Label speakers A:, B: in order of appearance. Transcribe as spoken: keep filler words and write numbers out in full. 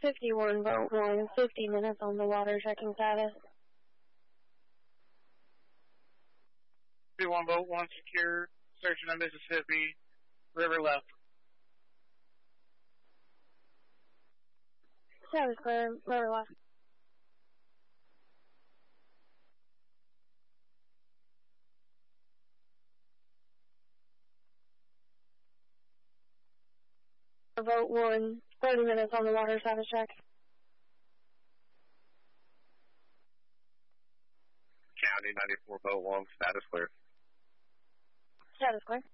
A: fifty-one, boat one, fifty minutes on the water, checking status.
B: fifty-one, boat one, secure, searching the Mississippi, river left.
A: Status clear, river left. Boat one, thirty minutes on the water, status check.
C: County ninety-four, boat one, status clear.
A: Status clear.